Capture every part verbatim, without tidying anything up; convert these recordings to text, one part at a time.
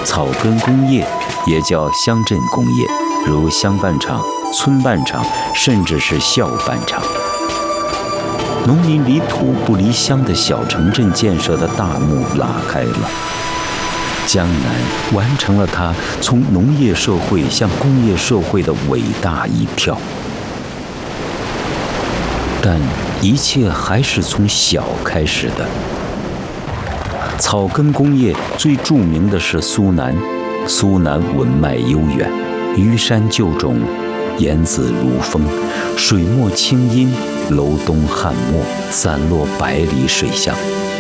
草根工业，也叫乡镇工业，如乡办厂、村办厂，甚至是校办厂。农民离土不离乡的小城镇建设的大幕拉开了，江南完成了它从农业社会向工业社会的伟大一跳。但一切还是从小开始的。草根工业最著名的是苏南，苏南文脉悠远，虞山旧冢，岩子如峰，水墨清音，楼东汉墨，散落百里水乡。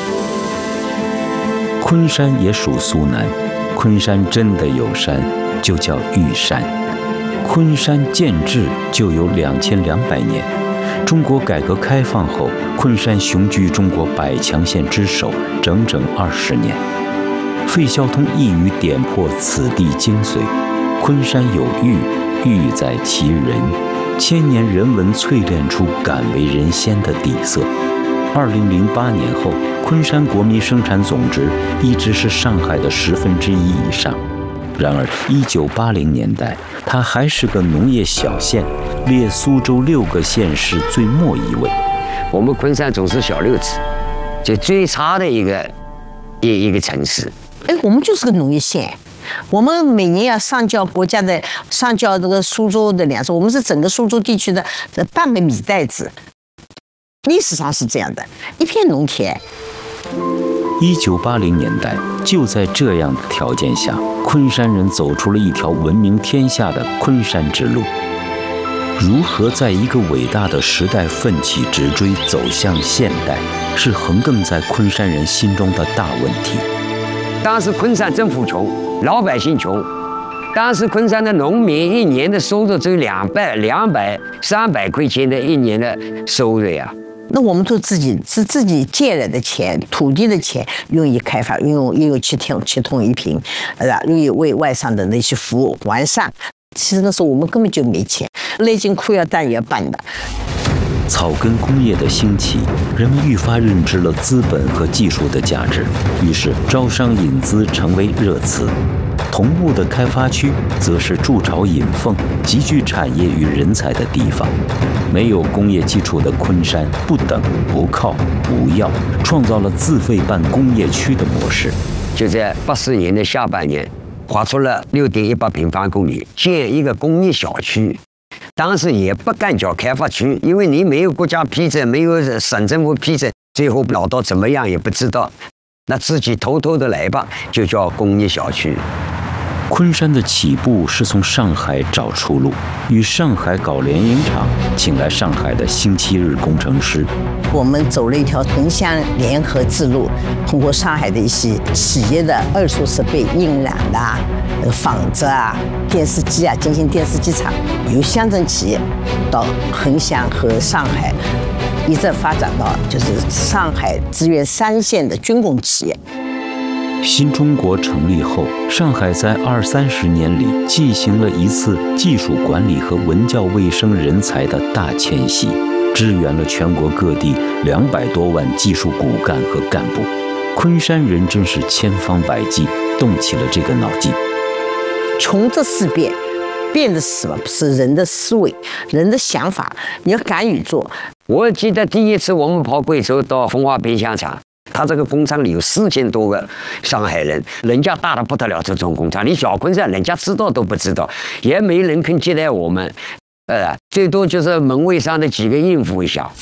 昆山也属苏南，昆山真的有山，就叫玉山。昆山建制就有两千两百年。中国改革开放后，昆山雄居中国百强县之首，整整二十年。费孝通一语点破此地精髓：昆山有玉，玉在其人。千年人文淬炼出敢为人先的底色。二零零八年后，昆山国民生产总值一直是上海的十分之一以上。然而，一九八零年代，它还是个农业小县，列苏州六个县市最末一位。 我们昆山总是小六子，就最差的一个一一个城市。 哎，我们就是个农业县，我们每年要上交国家的上交这个苏州的粮食，我们是整个苏州地区的半个米袋子。历史上是这样的，一片农田。 一九八零年代，就在这样的条件下，昆山人走出了一条闻名天下的昆山之路。如何在一个伟大的时代奋起直追，走向现代，是横亘在昆山人心中的大问题。 当时昆山政府穷，老百姓穷，当时昆山的农民一年的收入只有两百、两百、三百块钱的一年的收入呀。 那我们都自己是自己借来的钱，土地的钱用于开发，用用用于七通七通一平，呃，用于为外商的那些服务完善。其实那时候我们根本就没钱，勒紧裤腰带也要办的。 草根工业的兴起，人们愈发认知了资本和技术的价值，于是招商引资成为热词。同步的开发区则是筑巢引凤、集聚产业与人才的地方。没有工业基础的昆山，不等、不靠、不要，创造了自费办工业区的模式。 就在八四年的下半年，划出了六点一八平方公里，建一个工业小区。当时也不敢叫开发区，因为你没有国家批准，没有省政府批准，最后老到怎么样也不知道。那自己偷偷的来吧，就叫工业小区。 昆山的起步是从上海找出路，与上海搞联营厂，请来上海的星期日工程师。 我们走了一条城乡联合之路，通过上海的一些企业的二手设备、印染啦、呃、纺织啊、电视机啊，进行电视机厂，由乡镇企业到横乡和上海，一直发展到就是上海支援三线的军工企业。 新中国成立后，上海在二三十年里进行了一次技术管理和文教卫生人才的大迁徙，支援了全国各地两百多万技术骨干和干部。昆山人真是千方百计动起了这个脑筋。 穷则思变，变的是什么？是人的思维、人的想法，你要敢于做。 我记得第一次我们跑贵州到风华冰箱厂。他这个工厂里有四千多个上海人，人家大的不得了，这种工厂，你小昆山人家知道都不知道，也没人肯接待我们，呃，最多就是门卫上的几个应付一下。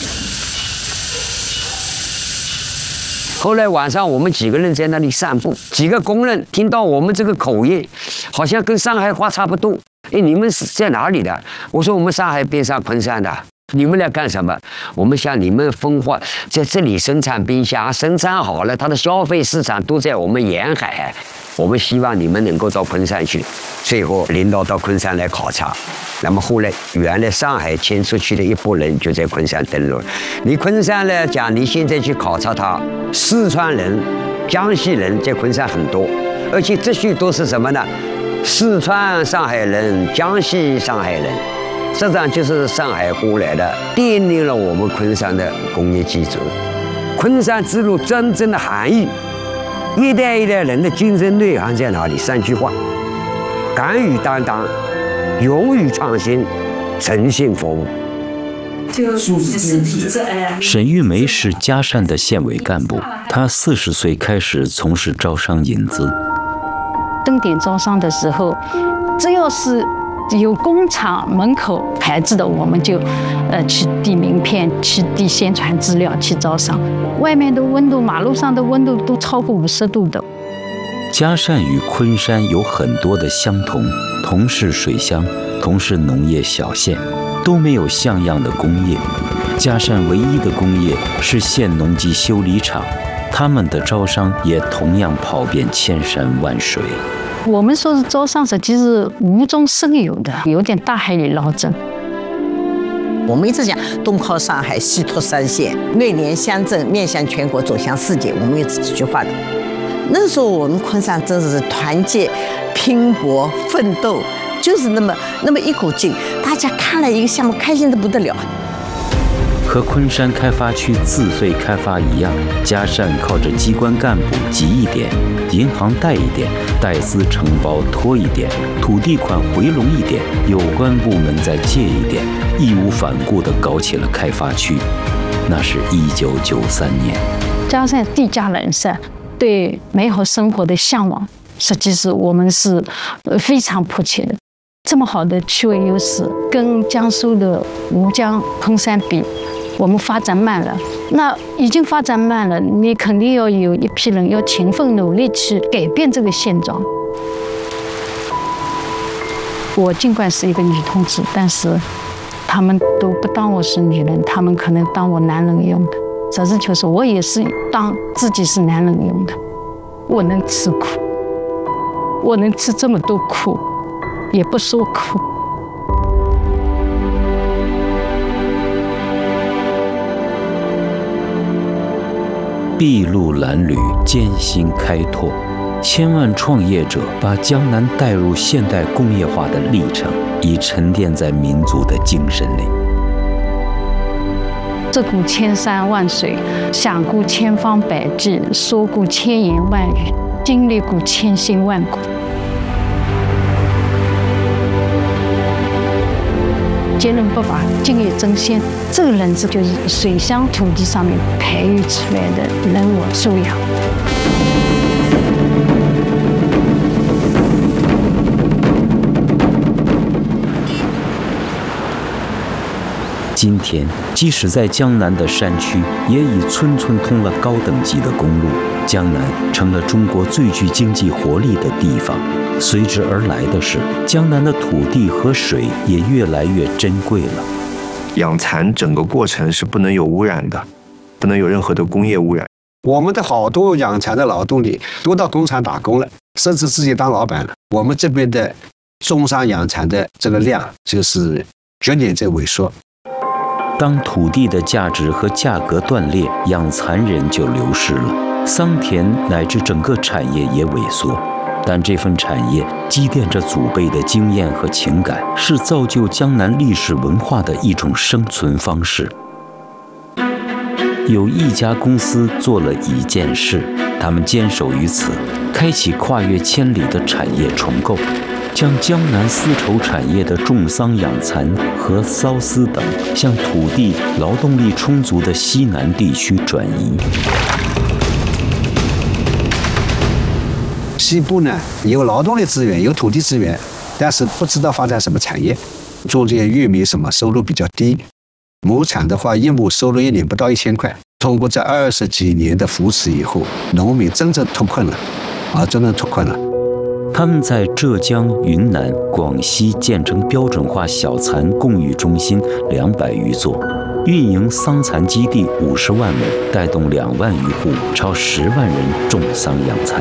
后来晚上我们几个人在那里散步，几个工人听到我们这个口音，好像跟上海话差不多。哎，你们是在哪里的？我说我们上海边上昆山的。你们来干什么？我们向你们分化，在这里生产冰箱，生产好了，它的消费市场都在我们沿海。我们希望你们能够到昆山去。最后，领导到昆山来考察。那么后来，原来上海迁出去的一拨人就在昆山登陆。你昆山来讲，你现在去考察它，四川人、江西人在昆山很多，而且这些都是什么呢？四川上海人、江西上海人。实际上就是上海过来的，奠定了我们昆山的工业基础。昆山之路真正的含义， 一代一代人的精神内涵在哪里？三句话：敢于担当，勇于创新，诚信服务。 沈玉梅是嘉善的县委干部，她四十岁开始从事招商引资。 登点招商的时候，只要是有工厂门口牌子的，我们就呃去递名片、去递宣传资料、去招商。外面的温度，马路上的温度都超过五十度的。 嘉善与昆山有很多的相同，同是水乡，同是农业小县，都没有像样的工业。嘉善唯一的工业是县农机修理厂，他们的招商也同样跑遍千山万水。 我们说是招商者，其实无中生有的，有点大海里捞针。 我们一直讲东靠上海，西托三县，内联乡镇，面向全国，走向世界，我们有这几句话的。那时候我们昆山真的是团结、拼搏、奋斗，就是那么那么一股劲，大家看了一个项目，开心的不得了。 和昆山开发区自费开发一样，嘉善靠着机关干部急一点，银行贷一点，代资承包拖一点，土地款回笼一点，有关部门再借一点，义无反顾地搞起了开发区。那是一九九三年。 嘉善地价人善，对美好生活的向往，实际是我们是非常迫切的。这么好的区位优势，跟江苏的吴江、昆山比，我们发展慢了。那已经发展慢了，你肯定要有一批人要勤奋努力去改变这个现状。我尽管是一个女同志，但是他们都不当我是女人，他们可能当我男人用的。实事求是，我也是当自己是男人用的。我能吃苦，我能吃这么多苦，也不说苦。 筚路蓝缕，艰辛开拓，千万创业者把江南带入现代工业化的历程，已沉淀在民族的精神里。 这股千山万水，想过千方百计，说过千言万语，经历过千辛万苦。坚韧不拔，敬业争先，这个人质就是水乡土地上面培育出来的人我素养。 今天，即使在江南的山区，也已村村通了高等级的公路，江南成了中国最具经济活力的地方。随之而来的是，江南的土地和水也越来越珍贵了。 养蚕整个过程是不能有污染的，不能有任何的工业污染。 我们的好多养蚕的劳动力都到工厂打工了，甚至自己当老板了。我们这边的中商养蚕的这个量就是逐年在萎缩。 当土地的价值和价格断裂，养蚕人就流失了，桑田乃至整个产业也萎缩。但这份产业积淀着祖辈的经验和情感，是造就江南历史文化的一种生存方式。有一家公司做了一件事，他们坚守于此，开启跨越千里的产业重构，将江南丝绸产业的种桑养蚕和缫丝等向土地劳动力充足的西南地区转移。 西部呢有劳动力资源，有土地资源，但是不知道发展什么产业。种这些玉米什么收入比较低，亩产的话一亩收入一年不到一千块。通过这二十几年的扶持以后，农民真正脱困了，啊，真正脱困了。 他们在浙江、云南、广西建成标准化小蚕供育中心两百余座，运营桑蚕基地五十万亩，带动两万余户，超十万人种桑养蚕。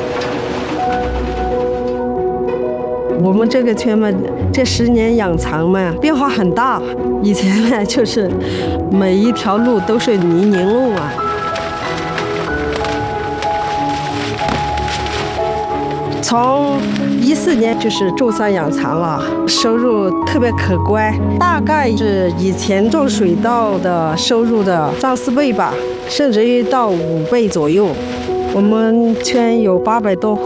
我们这个村嘛，这十年养蚕嘛，变化很大。以前呢，就是每一条路都是泥泞路啊。从一四年就是种桑养蚕了，收入特别可观，大概是以前种水稻的收入的三四倍吧，甚至于到五倍左右。 我们圈有八百多户。